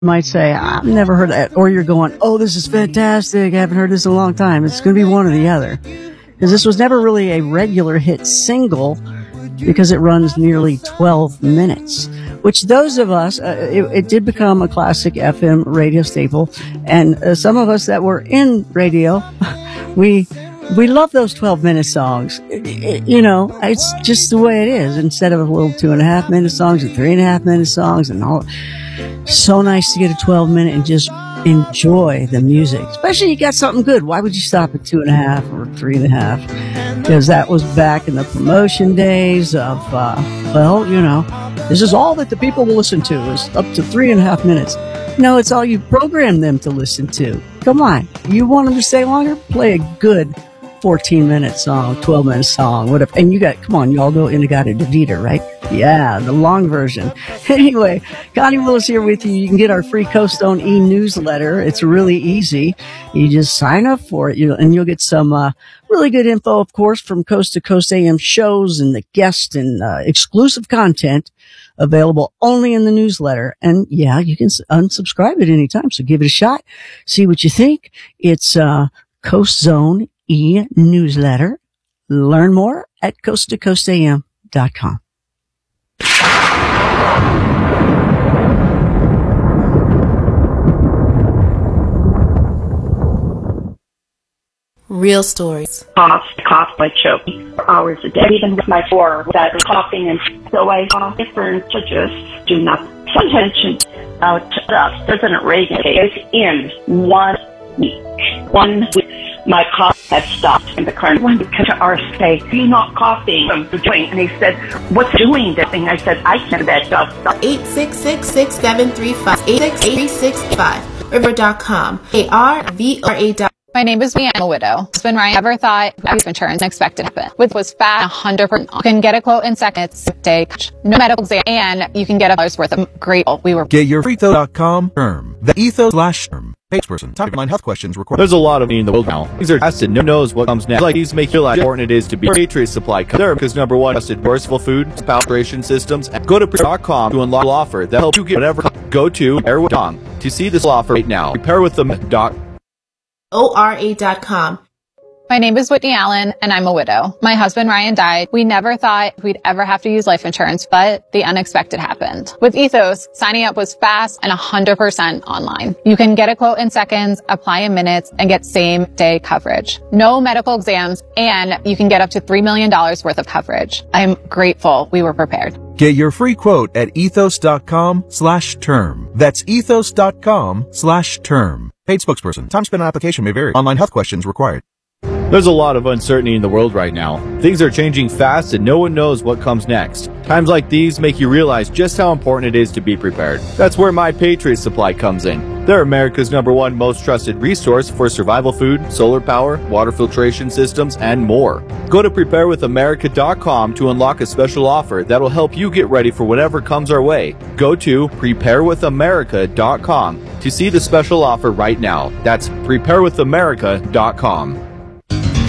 might say, I've never heard that. Or you're going, oh, this is fantastic. I haven't heard this in a long time. It's going to be one or the other. Because this was never really a regular hit single because it runs nearly 12 minutes. Which those of us, it did become a classic FM radio staple. And some of us that were in radio, we love those 12-minute songs. It's just the way it is. Instead of a little 2.5-minute songs and 3.5-minute songs and all. So nice to get a 12-minute and just enjoy the music. Especially you got something good. Why would you stop at 2.5 or 3.5? Because that was back in the promotion days of, this is all that the people will listen to is up to 3.5 minutes. No, it's all you programmed them to listen to. Come on. You want them to stay longer? Play a good 14-minute song, 12-minute song, whatever. And come on, you all know In-A-Gadda-Da-Vida, right? Yeah, the long version. Anyway, Connie Willis here with you. You can get our free Coast Zone e-newsletter. It's really easy. You just sign up for it, and you'll get some really good info, of course, from Coast to Coast AM shows and the guests and exclusive content available only in the newsletter. And yeah, you can unsubscribe at any time. So give it a shot. See what you think. It's Coast Zone e-newsletter. Learn more at coasttocoastam.com. Real stories. Cough by choking for hours a day, even with my four that was coughing, and so I different to just do not pay attention about President Reagan is in 1 week. 1 week. My cough had stopped, and the current one because our say, "You're not coughing." I'm doing, and he said, "What's doing that thing?" I said, "I can't that job." 866-6735-86365. River.com. ARVRA. My name is Leanne, I'm a widow. Husband Ryan never thought life insurance unexpected happened. With was fat 100%. You can get a quote in seconds. Take no medical exam, and you can get $1 worth of grateful. Get your ethos.com term. The ethos/term. Spokesperson. Time to mind health questions required. There's a lot of me in the world now. These are tested. No one knows what comes next. Like these make you realize how important it is to be Patriot Supply. Because number one, trusted versatile food, filtration systems. And go to prepare.com to unlock an offer that helps you get whatever. Go to prepare.com to see this offer right now. ORA.com. My name is Whitney Allen, and I'm a widow. My husband, Ryan, died. We never thought we'd ever have to use life insurance, but the unexpected happened. With Ethos, signing up was fast and 100% online. You can get a quote in seconds, apply in minutes, and get same-day coverage. No medical exams, and you can get up to $3 million worth of coverage. I'm grateful we were prepared. Get your free quote at ethos.com/term. That's ethos.com/term. Paid spokesperson. Time spent on application may vary. Online health questions required. There's a lot of uncertainty in the world right now. Things are changing fast and no one knows what comes next. Times like these make you realize just how important it is to be prepared. That's where My Patriot Supply comes in. They're America's #1 most trusted resource for survival food, solar power, water filtration systems, and more. Go to preparewithamerica.com to unlock a special offer that'll help you get ready for whatever comes our way. Go to preparewithamerica.com to see the special offer right now. That's preparewithamerica.com.